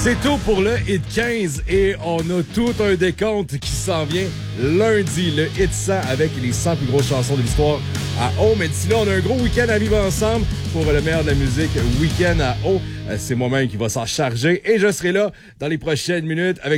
C'est tout pour le Hit 15 et on a tout un décompte qui s'en vient lundi, le Hit 100 avec les 100 plus grosses chansons de l'histoire à Haut. Mais d'ici là, on a un gros week-end à vivre ensemble pour le meilleur de la musique, week-end à Haut. C'est moi-même qui va s'en charger et je serai là dans les prochaines minutes avec